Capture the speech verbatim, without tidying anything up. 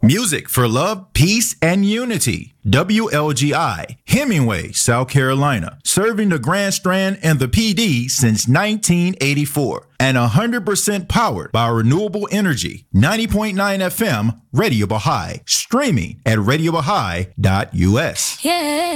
Music for love, peace, and unity. W L G I, Hemingway, South Carolina. Serving the Grand Strand and the P D since nineteen eighty-four. And one hundred percent powered by renewable energy. ninety point nine F M, Radio Baha'i. Streaming at radio baha'i dot u s. Yeah.